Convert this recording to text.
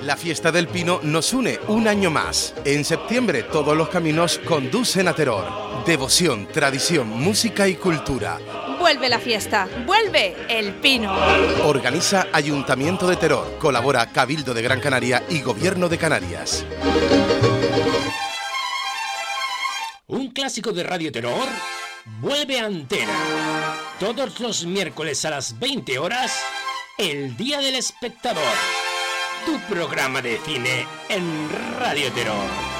La Fiesta del Pino nos une un año más. En septiembre todos los caminos conducen a Teror. Devoción, tradición, música y cultura. Vuelve la fiesta, vuelve el Pino. Organiza Ayuntamiento de Teror, colabora Cabildo de Gran Canaria y Gobierno de Canarias. Un clásico de Radio Terror vuelve a antena. Todos los miércoles a las 20 horas, El Día del Espectador. Tu programa de cine en Radio Terror.